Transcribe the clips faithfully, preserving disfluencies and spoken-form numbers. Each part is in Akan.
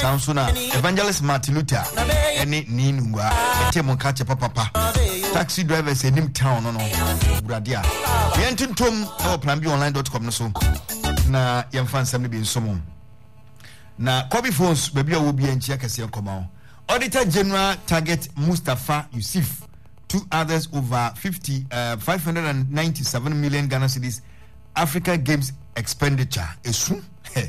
Sansuna Evangelist Martin Luther any ninwa etemo kache papa taxi drivers in town no bradia yentuntum no plan b online dot com no so na yemfa nsam ne bi nsomo na Kobe phones baby will be enchia kase nkoma Auditor General target Mustafa Yusuf, two others over fifty uh, five hundred ninety-seven million Ghana cedis Africa Games expenditure esu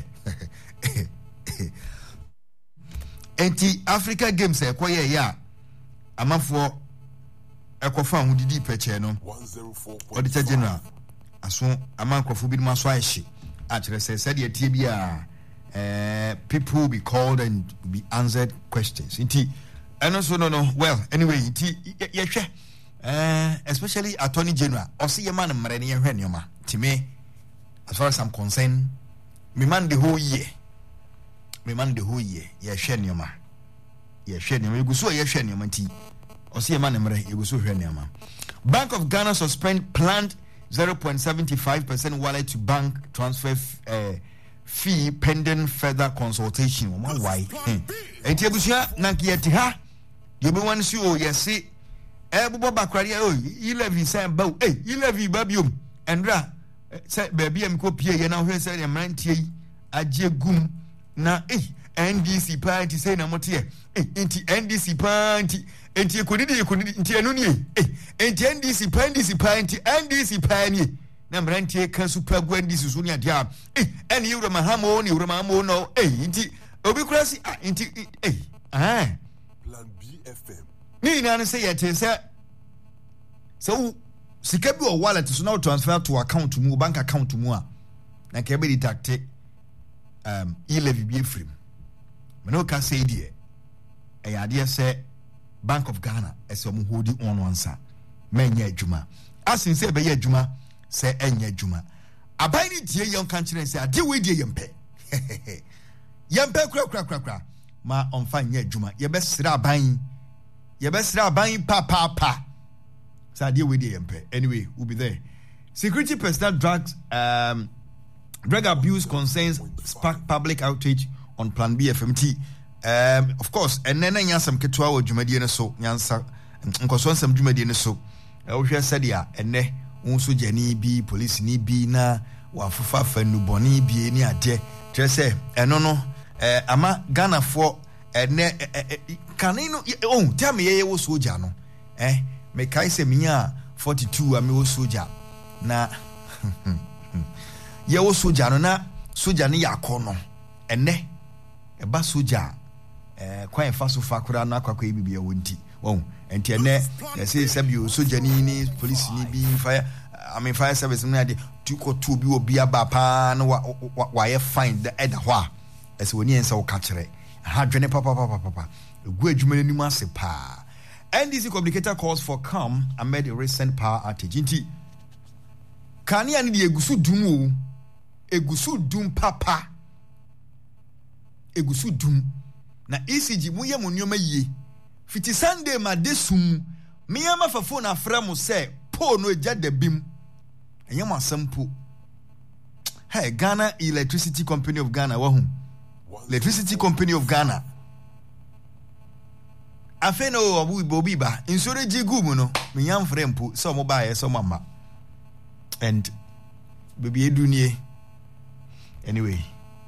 enti Africa Games e koye ya amafo ekofa hudidi peche no Auditor General aso amankofo bi maso ahye a kire se said ye tie bia uh, people will be called and be answered questions inti and also no no well anyway inti ye hwe uh, especially Attorney General o se ye man mre ne ye hwe neoma time as far as I'm concerned me man the whole year me man the whole year ye hwe neoma ye hwe neoma guso ye hwe neoma nti o se ye man mre ye guso hwe neoma. Bank of Ghana suspend planned zero point seven five percent wallet to bank transfer uh, fee pending further consultation. Why? Enti abusia nankiyeti ha yobe wan si o yesi e bobo bakrari o eleven say ba eh eleven ba biom endra say baby am ko pie ye na hwe say e mrantie yi agye gum na eh N D C party say na mote eh enti N D C party enti ekodidi ekodidi enti enu ni eh enti N D C party N D C party N D C party na mrantie kan super gwandi susu ni adia eh eni yuro mahamo ni yuro mahamo no eh enti obi kurasi ah enti eh ah Plan B F M ni na say yete say so sika bi o wallet so now transfer to account mu bank account mu a na ka be deduct um e-levy bi efrim me no ka say die e yade say Bank of Ghana ese omo hodi on wansa menye adwuma asin say be ye adwuma say enye adwuma abai ni tie yon kan kire say ade we die yempe yempe kura kura kura kura ma onfa nye adwuma ye be sira aban ye be sira aban pa pa pa say ade we die yempe. Anyway, we'll be there. Security personnel drugs um drug abuse concerns spark public outrage on Plan B F M T. Um, of course, and then nyansam ketwa wo dwumadie ne so nyansa nkoso nsam dwumadie ne so e wo hwe sadia enne unso jani bi police ni bi na wafufa fanu boni bi ni ade trese eno no eh ama Ghana for enne kanino oh tell ye wo soja no eh me kai se minya forty-two ame wo soja na ye wo soja no na soja ne yakono enne eba soja eh kwan fa so fa kura na akwa bibi ya wonti won enti ene say sabio soja ni ni police ni bi fire I mean fire service na de tuko tu bi obi aba pa na wa wa ye find the eda ho a ese woni ensa wo ka kire ha dwene papa papa papa egu adwuma ni mu ase pa. N D C communicator calls for calm amid a recent power outage. Inti kania ni de egusu dum o egusu dum papa egusu dum na E C G mu ye mu nyoma yie fiti Sunday ma desum me ama fa phone afra mu se po no eja da bim enye mo asampo. Hey, Ghana Electricity Company of Ghana wa hu Electricity Company of Ghana afeno obu bobi ba insure jigu mu no me yam frempo so mo ba ye so mama and baby edunie. Anyway,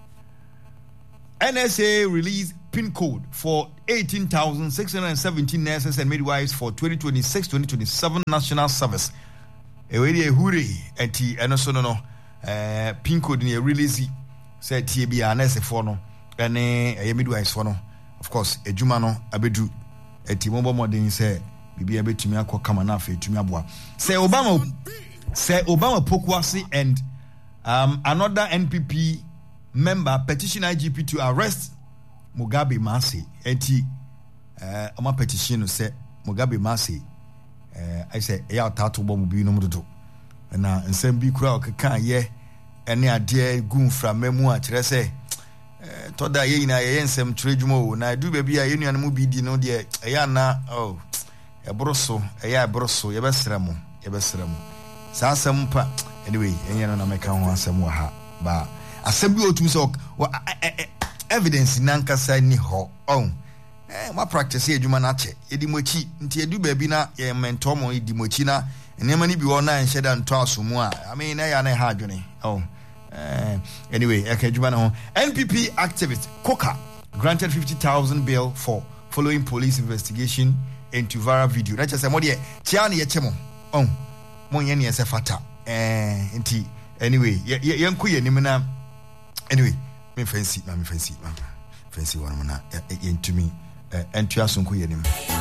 N S A released PIN code for eighteen thousand six hundred seventeen nurses and midwives for twenty twenty-six twenty twenty-seven national service. Ewedi ehuri enti eno so no no eh PIN code ni release say tie bia nurse for no ene eh midwives for no of course ejuma no abedu enti mo modern say bibia betumi akokama na afa etumi aboa. Say Obama say Obama Pokuasi and um another N P P member petition I G P to arrest Mugabe Mase. Enti uh ama petition say Mugabe Mase uh I say e ya tato bo mu bi no mudodo na nsem bi kura okeka ye ene ade gun fra memu a kire say eh toda ye ina ye nsem tredwumo na du ba bia ye nuan mu bi di no de e ya na oh e broso e ya broso ye besra mu ye besra mu sa asem pa. Anyway enye no na meka ho asem wa ha ba asem bi otum so evidence nankasa ni ho on eh ma practice adwuma na che yedi mochi nti edu ba bi na ye mentor mo yedi mochi na enema ni bi wo na nhye da nto asomu a I mean na ya na ha adwene oh uh, anyway okay adwuma na ho N P P activist Coca granted fifty thousand bail for following police investigation into viral video. That just say mo de chia na ye chemo oh mo ye ne se fata eh nti anyway ye ye nko ye nim na anyway me fancy me fancy me fancy one na ye ntumi entua sonko ye nim